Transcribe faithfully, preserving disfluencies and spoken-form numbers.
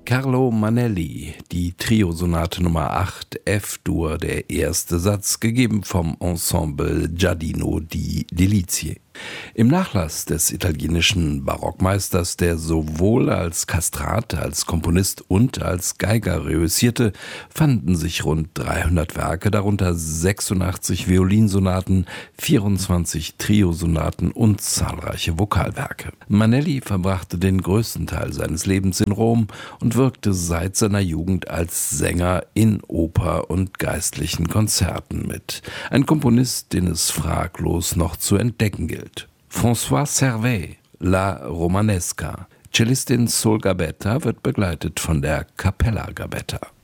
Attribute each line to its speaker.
Speaker 1: Carlo Manelli, die Triosonate Nummer acht, F-Dur, der erste Satz, gegeben vom Ensemble Giardino di Delizie. Im Nachlass des italienischen Barockmeisters, der sowohl als Kastrat, als Komponist und als Geiger reüssierte, fanden sich rund dreihundert Werke, darunter sechsundachtzig Violinsonaten, vierundzwanzig Triosonaten und zahlreiche Vokalwerke. Manelli verbrachte den größten Teil seines Lebens in Rom und wirkte seit seiner Jugend als Sänger in Oper und geistlichen Konzerten mit. Ein Komponist, den es fraglos noch zu entdecken gilt. François Servet, La Romanesca. Cellistin Sol Gabetta wird begleitet von der Capella Gabetta.